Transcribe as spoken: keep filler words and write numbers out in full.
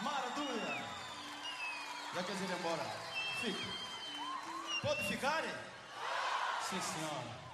Maravilha! Já quer ir embora? Fique. Pode ficarem? Sim, senhora.